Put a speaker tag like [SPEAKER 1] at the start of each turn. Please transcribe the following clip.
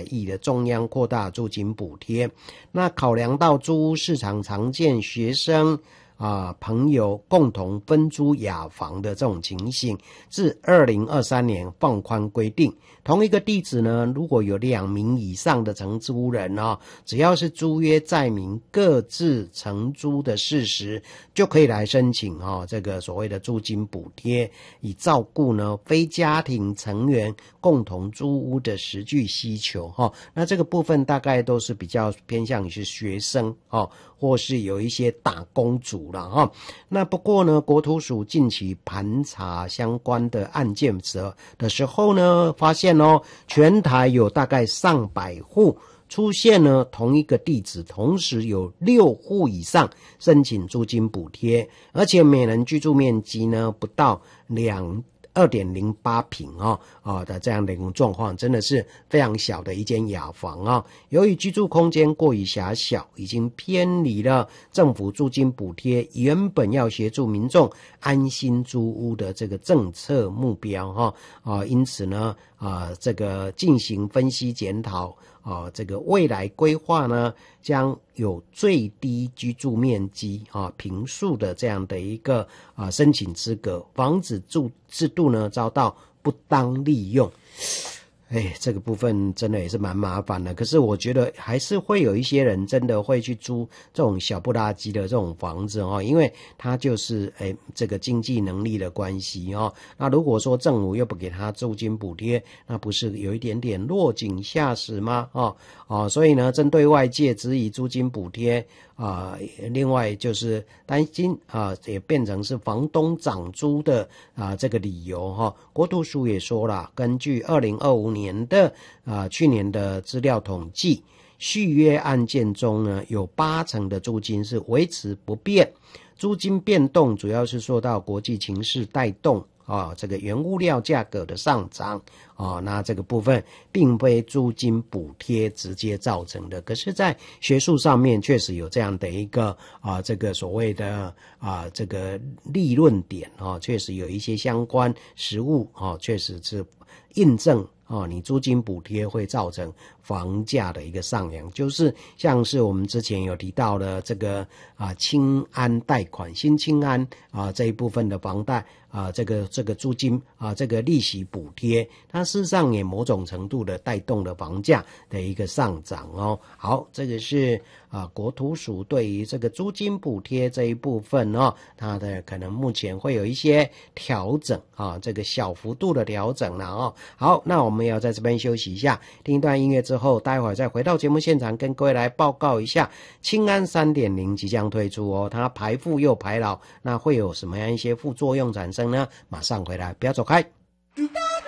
[SPEAKER 1] 亿的中央扩大租金补贴。那考量到租屋市场常见学生朋友共同分租雅房的这种情形，自2023年放宽规定，同一个地址呢，如果有2名以上的承租人只要是租约载明各自承租的事实，就可以来申请这个所谓的租金补贴，以照顾呢非家庭成员共同租屋的实际需求那这个部分大概都是比较偏向于是学生或是有一些打工族了那不过呢，国土署近期盘查相关的案件的时候呢，发现全台有大概上百户出现呢同一个地址，同时有6户以上申请租金补贴，而且每人居住面积呢不到2.08坪的这样的一种状况，真的是非常小的一间雅房由于居住空间过于狭小，已经偏离了政府租金补贴原本要协助民众安心租屋的这个政策目标因此呢这个进行分析检讨这个未来规划呢，将有最低居住面积坪数的这样的一个申请资格，防止制度呢遭到不当利用。这个部分真的也是蛮麻烦的，可是我觉得还是会有一些人真的会去租这种小不拉几的这种房子因为他就是这个经济能力的关系那如果说政府又不给他租金补贴，那不是有一点点落井下石吗所以呢，针对外界质疑租金补贴另外就是担心也变成是房东涨租的这个理由国土署也说了，根据2025年的去年的资料统计，续约案件中呢，有80%的租金是维持不变，租金变动主要是受到国际情势带动这个原物料价格的上涨那这个部分并非租金补贴直接造成的，可是在学术上面确实有这样的一个这个所谓的这个立论点确实有一些相关实务确实是印证你租金补贴会造成房价的一个上扬，就是像是我们之前有提到的这个青安贷款、新青安这一部分的房贷这个租金这个利息补贴，它事实上也某种程度的带动了房价的一个上涨好，这个是国土署对于这个租金补贴这一部分它的可能目前会有一些调整这个小幅度的调整了好，那我们要在这边休息一下，听一段音乐之后，待会儿再回到节目现场，跟各位来报告一下青安 3.0 即将推出它排富又排老，那会有什么样一些副作用产生呢？马上回来，不要走开。